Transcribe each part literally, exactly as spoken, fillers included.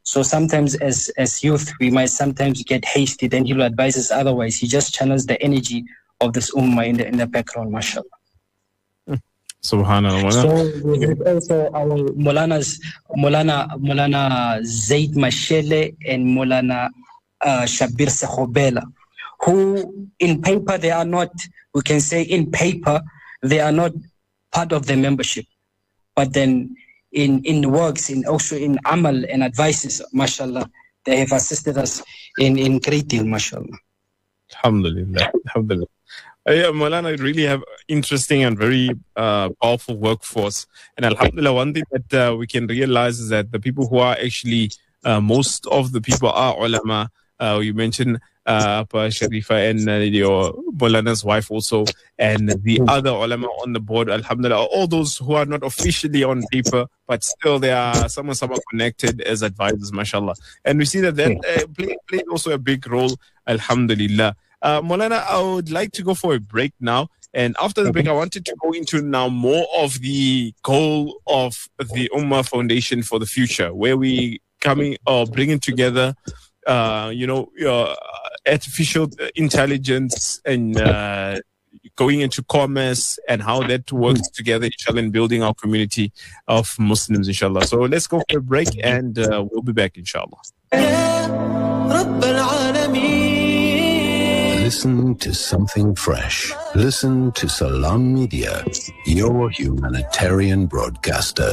So sometimes as, as youth, we might sometimes get hasty, then he'll advise us otherwise. He just channels the energy of this ummah in the, in the background, mashallah. Subhanallah. So we have also our Molanas, Molana, Molana Zaid Mashele and Molana uh, Shabir Sekhobela, who in paper they are not, we can say in paper, they are not part of the membership. But then in, in works, in also in amal and advices, mashallah, they have assisted us in, in great deal, mashallah. Alhamdulillah. Alhamdulillah. Uh, yeah, Maulana, really have interesting and very uh, powerful workforce. And alhamdulillah, one thing that uh, we can realize is that the people who are actually, uh, most of the people are ulama. Uh, you mentioned uh, Appa Sharifa and uh, your Maulana's wife also, and the other ulama on the board, alhamdulillah, all those who are not officially on paper, but still they are someone, someone connected as advisors, mashallah. And we see that that uh, played play also a big role, alhamdulillah. Uh, Maulana, I would like to go for a break now. And after the break, I wanted to go into now more of the goal of the Ummah Foundation for the future, where we coming or bringing together, uh, you know, uh, artificial intelligence and uh, going into commerce and how that works together, inshallah, in building our community of Muslims, inshallah. So let's go for a break and uh, we'll be back, inshallah. Listen to something fresh. Listen to Salam Media, your humanitarian broadcaster.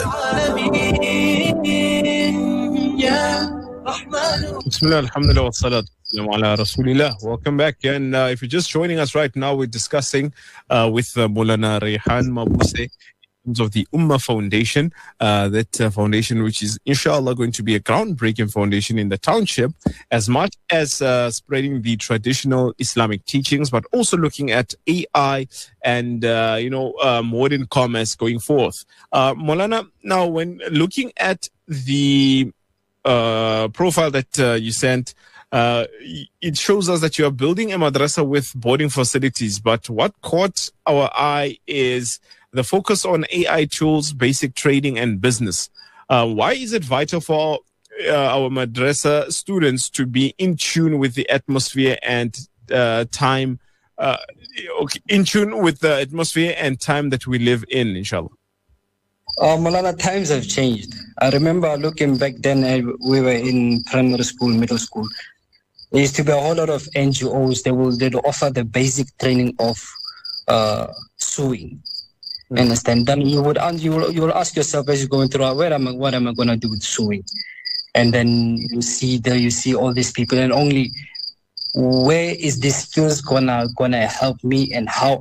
Bismillah, alhamdulillah, wa salatu ala rasulillah. Welcome back. And uh, if you're just joining us right now, we're discussing uh, with uh, Maulana Rehan Mabuse of the Ummah Foundation, uh, that uh, foundation which is inshallah going to be a groundbreaking foundation in the township, as much as uh, spreading the traditional Islamic teachings, but also looking at A I and uh, you know uh, modern commerce going forth. Uh, Maulana, now when looking at the uh, profile that uh, you sent, Uh, it shows us that you are building a madrasa with boarding facilities, but what caught our eye is the focus on A I tools, basic trading, and business. Uh, why is it vital for uh, our madrasa students to be in tune with the atmosphere and uh, time, uh, in tune with the atmosphere and time that we live in, inshallah? Uh, Malana, times have changed. I remember looking back then, uh, we were in primary school, middle school. There used to be a whole lot of N G Os. They will they will offer the basic training of uh, sewing. Mm-hmm. Understand? Then you would you will, you will ask yourself as you're going through, where am I? What am I going to do with sewing? And then you see there, you see all these people, and only where is this skills gonna gonna help me, and how